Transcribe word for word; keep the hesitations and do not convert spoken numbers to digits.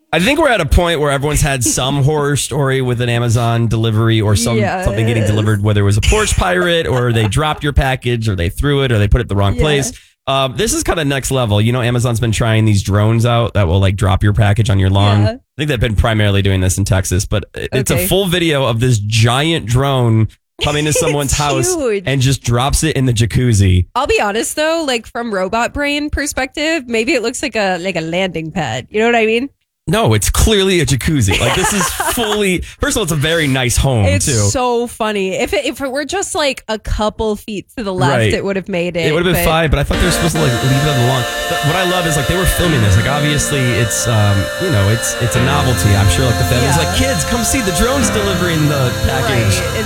I think we're at a point where everyone's had some horror story with an Amazon delivery or some Yes. something getting delivered, whether it was a porch pirate or they dropped your package or they threw it or they put it the wrong Yeah. place. Um, this is kind of next level. You know, Amazon's been trying these drones out that will like drop your package on your lawn. Yeah. I think they've been primarily doing this in Texas, but it's Okay. a full video of this giant drone coming to someone's It's house huge. and just drops it in the jacuzzi. I'll be honest though, like from robot brain perspective, maybe it looks like a like a landing pad. You know what I mean? No, it's clearly a jacuzzi. Like this is fully. First of all, it's a very nice home It's too. so funny. If it, if it were just like a couple feet to the left, Right. it would have made it. It would have been but- fine, but I thought they were supposed to like leave it on the lawn. But what I love is like they were filming this. Like obviously it's um you know it's it's a novelty. I'm sure like the family's Yeah. like, kids, come see the drones delivering the package. Right.